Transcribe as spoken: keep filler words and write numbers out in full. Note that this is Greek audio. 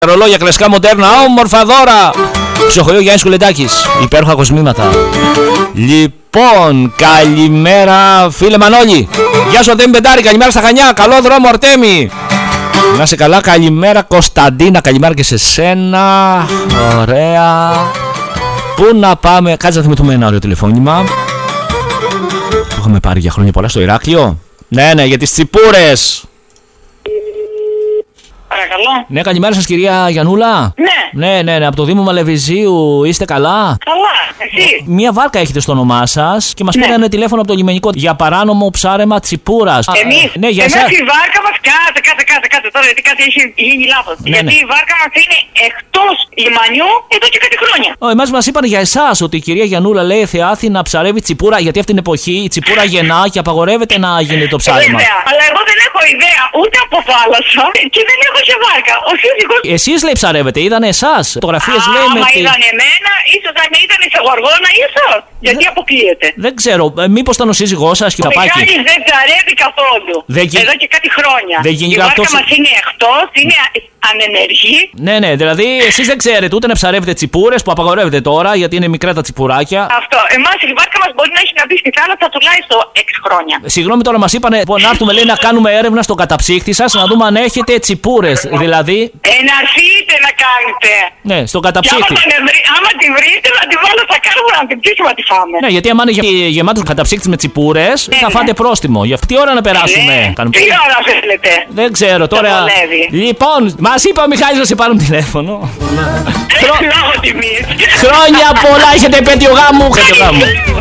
Ρολόγια κλασικά μοντέρνα, όμορφα δώρα. Ψοχοϊό Γιάννης Κουλεντάκης. Υπέροχα κοσμήματα. Λοιπόν, καλημέρα φίλε Μανώλη. Γεια σου Αρτέμι Πεντάρη, καλημέρα στα Χανιά. Καλό δρόμο Αρτέμι. Να σε καλά, καλημέρα Κωνσταντίνα, καλημέρα και σε σένα. Ωραία. Πού να πάμε, κάτσε να θυμηθούμε ένα ωραίο τηλεφώνημα. Το είχαμε πάρει για χρόνια πολλά στο Ηράκλειο. Ναι, ναι, για τις τσιπούρες. Παρακαλώ. Ναι, καλημέρα σας κυρία Γιαννούλα. Ναι. Ναι, ναι, ναι, από το Δήμο Μαλεβιζίου, είστε καλά? Καλά, εσύ? Μία βάρκα έχετε στο όνομά σας και μας Ναι. πήρανε τηλέφωνο από το λιμενικό για παράνομο ψάρεμα τσιπούρας. Εμείς, Ναι, για εμείς εσάς. η βάρκα μας, κάτσε, κάτσε, κάτσε, κάτσε τώρα, γιατί κάτι έχει γίνει λάθος. Ναι, γιατί ναι. η βάρκα μας είναι εκτός λιμανιού εδώ και κάτι χρόνια. Ο, εμάς μας είπαν για εσάς ότι η κυρία Γιαννούλα λέει Θεάθη να ψαρεύει τσιπούρα, γιατί αυτήν την εποχή η τσιπούρα γεννά και απαγορεύεται να γίνει το ψάρεμα. Βέβαια, αλλά εγώ δεν έχω ιδέα ούτε από θάλασσα και δεν έχω και βάρκα. Ο σύζυγος... Εσείς λέει ψαρεύετε, είδανε εσάς. Φωτογραφίες λέει με. Άμα τη- είδαν εμένα, ίσως αν ήταν σε γοργόνα, ίσως. Γιατί αποκλείεται. Δεν ξέρω, ε, μήπως ήταν ο σύζυγός σας και Ο τα πάκι. Μιχάλης δεν ψαρεύει καθόλου. Δεν γι- Εδώ και κάτι χρόνια. Δεν γίνει η βάρκα αυτός- μας είναι εκτός, είναι ανενεργή. Ναι, ναι, δηλαδή εσείς δεν ξέρετε ούτε να ψαρεύετε τσιπούρες που απαγορεύεται τώρα γιατί είναι μικρά τα τσιπουράκια. Αυτό. Εμάς η βάρκα μας μπορεί να έχει να μπει στη θάλασσα τουλάχιστον έξι χρόνια. Συγγνώμη τώρα, μας είπανε να έρθουμε λέει να κάνουμε έρευνα στον καταψύκτη σας να δούμε αν έχετε τσιπούρες. Δηλαδή. Ε, να έρθείτε να κάνετε. Ναι, στον Και άμα, καταψύκτη. τον ευρύ- άμα τη βρείτε, να τη βάλω στα κάρβουνα, να την πτήσουμε να τη φάμε. Ναι, γιατί άμα είναι γε- γεμάτος καταψύκτης με τσιπούρες θα ναι. φάτε πρόστιμο. Για αυτή τη ώρα να περάσουμε. Ναι. Κάνουμε- Τι ώρα θέλετε. Δεν ξέρω τώρα. βολεύει. Λοιπόν, μας είπε ο Μιχάλης να σε πάρουν τηλέφωνο. Χρο- Λόγω τιμής. Χρόνια πολλά, έχετε επέτειο γάμου. Επέτειο γάμου.